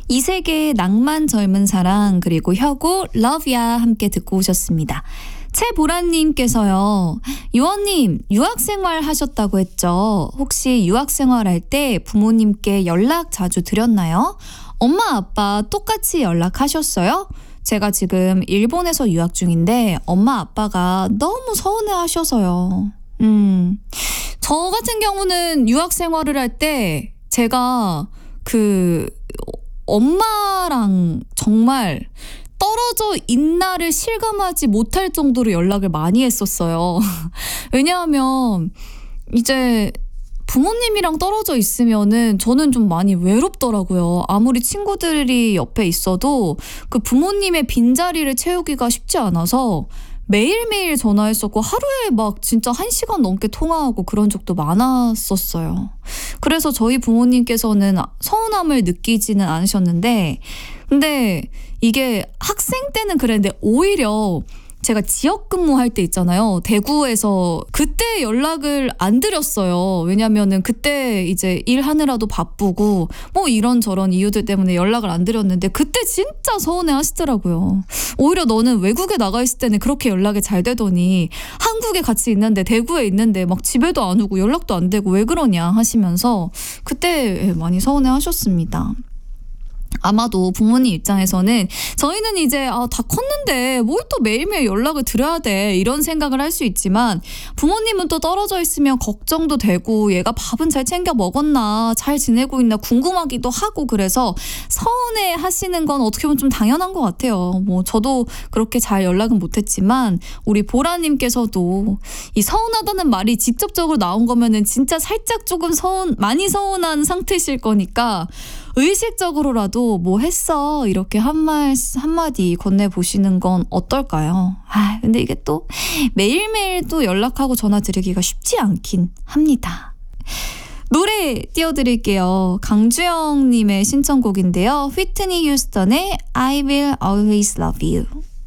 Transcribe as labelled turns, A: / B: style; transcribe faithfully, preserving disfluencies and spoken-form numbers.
A: 이세계의 낭만 젊은 사랑 그리고 혁오 러브야 함께 듣고 오셨습니다. 최보라님께서요. 유언님 유학생활 하셨다고 했죠. 혹시 유학생활할 때 부모님께 연락 자주 드렸나요? 엄마 아빠 똑같이 연락하셨어요? 제가 지금 일본에서 유학 중인데 엄마 아빠가 너무 서운해 하셔서요. 음, 저 같은 경우는 유학 생활을 할 때 제가 그 엄마랑 정말 떨어져 있나를 실감하지 못할 정도로 연락을 많이 했었어요. 왜냐하면 이제 부모님이랑 떨어져 있으면은 저는 좀 많이 외롭더라고요. 아무리 친구들이 옆에 있어도 그 부모님의 빈자리를 채우기가 쉽지 않아서 매일매일 전화했었고 하루에 막 진짜 한 시간 넘게 통화하고 그런 적도 많았었어요. 그래서 저희 부모님께서는 서운함을 느끼지는 않으셨는데 근데 이게 학생 때는 그랬는데 오히려 제가 지역 근무할 때 있잖아요. 대구에서 그때 연락을 안 드렸어요. 왜냐면은 그때 이제 일하느라도 바쁘고 뭐 이런저런 이유들 때문에 연락을 안 드렸는데 그때 진짜 서운해 하시더라고요. 오히려 너는 외국에 나가 있을 때는 그렇게 연락이 잘 되더니 한국에 같이 있는데 대구에 있는데 막 집에도 안 오고 연락도 안 되고 왜 그러냐 하시면서 그때 많이 서운해 하셨습니다. 아마도 부모님 입장에서는 저희는 이제 아, 다 컸는데 뭘 또 매일매일 연락을 드려야 돼 이런 생각을 할 수 있지만 부모님은 또 떨어져 있으면 걱정도 되고 얘가 밥은 잘 챙겨 먹었나 잘 지내고 있나 궁금하기도 하고 그래서 서운해 하시는 건 어떻게 보면 좀 당연한 것 같아요. 뭐 저도 그렇게 잘 연락은 못했지만 우리 보라님께서도 이 서운하다는 말이 직접적으로 나온 거면은 진짜 살짝 조금 서운 많이 서운한 상태실 거니까 의식적으로라도 뭐 했어 이렇게 한말 한마디 건네보시는 건 어떨까요? 아 근데 이게 또 매일매일 또 연락하고 전화 드리기가 쉽지 않긴 합니다. 노래 띄워드릴게요. 강주영님의 신청곡인데요. 휘트니 휴스턴의 I will always love you.